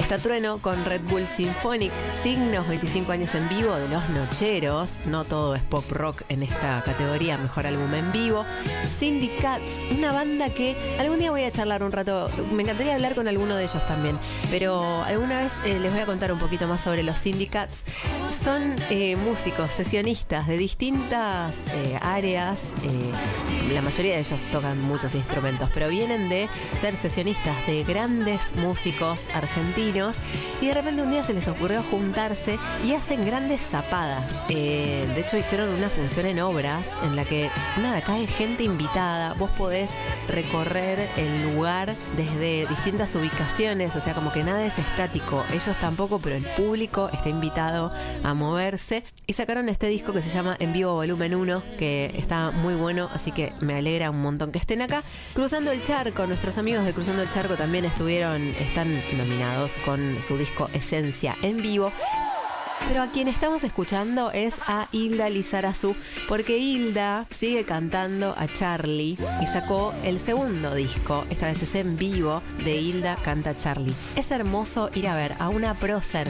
Está Trueno con Red Bull Symphonic, Signos, 25 años en vivo de Los Nocheros. No todo es pop rock en esta categoría, mejor álbum en vivo. Syndicats, una banda que algún día voy a charlar un rato. Me encantaría hablar con alguno de ellos también, pero alguna vez les voy a contar un poquito más sobre los Syndicats. Son músicos, sesionistas de distintas áreas. La mayoría de ellos tocan muchos instrumentos, pero vienen de ser sesionistas de grandes músicos argentinos, y de repente un día se les ocurrió juntarse y hacen grandes zapadas. De hecho hicieron una función en Obras en la que cae gente invitada, vos podés recorrer el lugar desde distintas ubicaciones, o sea, como que nada es estático, ellos tampoco, pero el público está invitado a moverse, y sacaron este disco que se llama En Vivo Volumen 1, que está muy bueno, así que me alegra un montón que estén acá. Cruzando el Charco, nuestros amigos de Cruzando el Charco también están nominados con su disco Esencia en vivo. Pero a quien estamos escuchando es a Hilda Lizarazu, porque Hilda sigue cantando a Charlie y sacó el segundo disco, esta vez es en vivo, de Hilda Canta Charlie. Es hermoso ir a ver a una prócer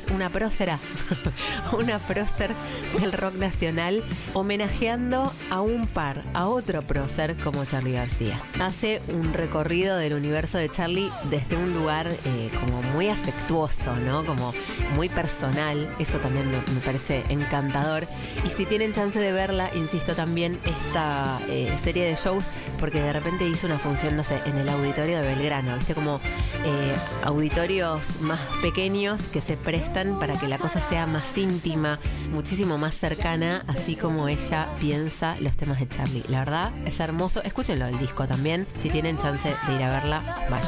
del rock nacional homenajeando a otro prócer como Charly García. Hace un recorrido del universo de Charlie desde un lugar como muy afectuoso, ¿no? Como muy personal. Eso también me parece encantador. Y si tienen chance de verla, insisto también, esta serie de shows, porque de repente hizo una función, no sé, en el auditorio de Belgrano, ¿viste? Como auditorios más pequeños que se prestan para que la cosa sea más íntima, muchísimo más cercana, así como ella piensa los temas de Charlie. La verdad, es hermoso. Escúchenlo, el disco también. Si tienen chance de ir a verla, vayan.